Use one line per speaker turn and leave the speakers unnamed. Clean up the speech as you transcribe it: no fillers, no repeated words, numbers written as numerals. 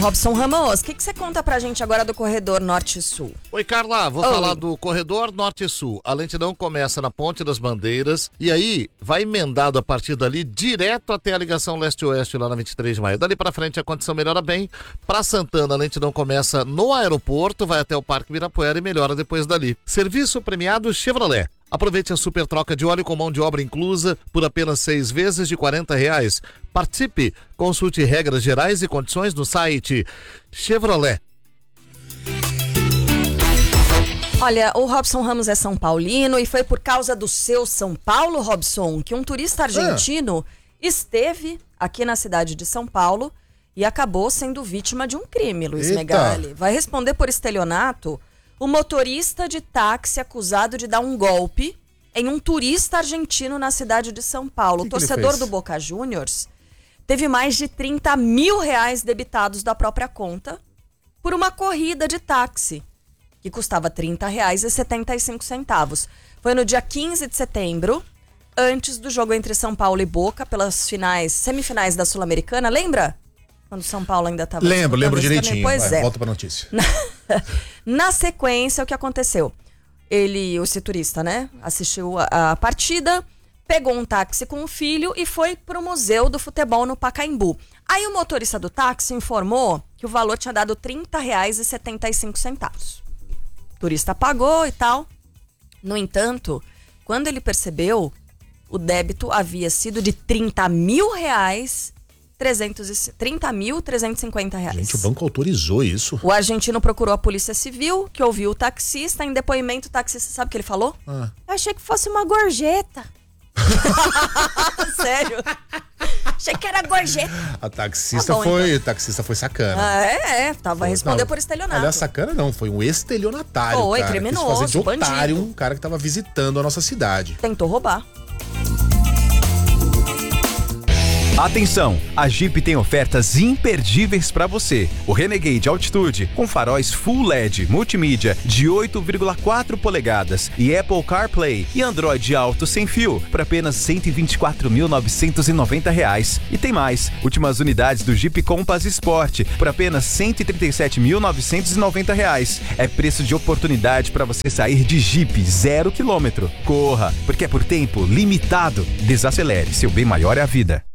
Robson Ramos, o que você conta pra gente agora do corredor Norte-Sul?
Oi, Carla, vou falar do corredor Norte-Sul. A lentidão começa na Ponte das Bandeiras e aí vai emendado a partir dali direto até a ligação leste-oeste lá na 23 de maio. Dali pra frente a condição melhora bem. Pra Santana, a lentidão começa no aeroporto, vai até o Parque Ibirapuera e melhora depois dali. Serviço premiado Chevrolet. Aproveite a super troca de óleo com mão de obra inclusa por apenas 6 vezes de R$40. Participe, consulte regras gerais e condições no site Chevrolet.
Olha, o Robson Ramos é São Paulino e foi por causa do seu São Paulo, Robson, que um turista argentino esteve aqui na cidade de São Paulo e acabou sendo vítima de um crime, Luiz Megali. Vai responder por estelionato o motorista de táxi acusado de dar um golpe em um turista argentino na cidade de São Paulo. O torcedor do Boca Juniors teve mais de R$30 mil debitados da própria conta por uma corrida de táxi que custava R$30,75. Foi no dia 15 de setembro, antes do jogo entre São Paulo e Boca, pelas semifinais da Sul-Americana. Lembra? Quando São Paulo ainda estava...
Lembro direitinho.
Pois é.
Volta pra notícia.
Na sequência, o que aconteceu? Esse turista, né? Assistiu a partida, pegou um táxi com o filho e foi pro Museu do Futebol no Pacaembu. Aí o motorista do táxi informou que o valor tinha dado R$30,75. O turista pagou e tal. No entanto, quando ele percebeu, o débito havia sido de R$30.350.
Gente, o banco autorizou isso.
O argentino procurou a polícia civil, que ouviu o taxista. Em depoimento, o taxista, sabe o que ele falou? Eu achei que fosse uma gorjeta. Sério? Achei que era gorjeta.
A taxista foi sacana.
Tava respondendo por estelionato.
Aliás, sacana não, foi um estelionatário.
Foi, criminoso,
quis fazer de otário
bandido.
um cara que tava visitando a nossa cidade.
Tentou roubar.
Atenção, a Jeep tem ofertas imperdíveis para você. O Renegade Altitude, com faróis Full LED, multimídia de 8,4 polegadas e Apple CarPlay e Android Auto sem fio, por apenas R$124.990. E tem mais, últimas unidades do Jeep Compass Sport, por apenas R$137.990. É preço de oportunidade para você sair de Jeep 0 km. Corra, porque é por tempo limitado. Desacelere, seu bem maior é a vida.